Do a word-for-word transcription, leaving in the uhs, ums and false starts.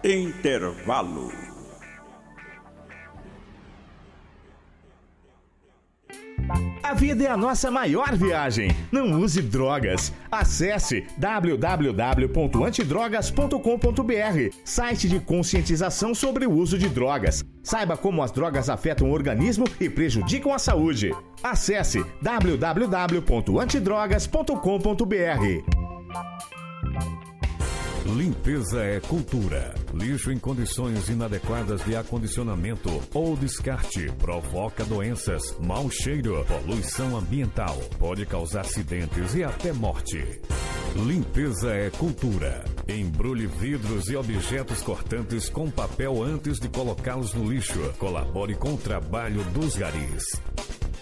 Intervalo. A vida é a nossa maior viagem. Não use drogas. Acesse w w w ponto antidrogas ponto com ponto b r, site de conscientização sobre o uso de drogas. Saiba como as drogas afetam o organismo e prejudicam a saúde. Acesse w w w ponto antidrogas ponto com ponto b r. Limpeza é cultura. Lixo em condições inadequadas de acondicionamento ou descarte provoca doenças, mau cheiro, poluição ambiental, pode causar acidentes e até morte. Limpeza é cultura. Embrulhe vidros e objetos cortantes com papel antes de colocá-los no lixo. Colabore com o trabalho dos garis.